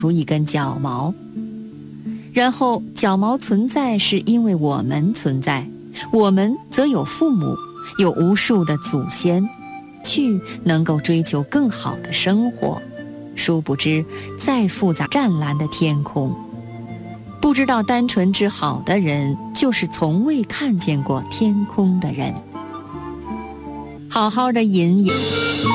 如一根脚毛。然后脚毛存在是因为我们存在，我们则有父母，有无数的祖先，去能够追求更好的生活。殊不知再复杂湛蓝的天空，不知道单纯之好的人，就是从未看见过天空的人。好好的饮饮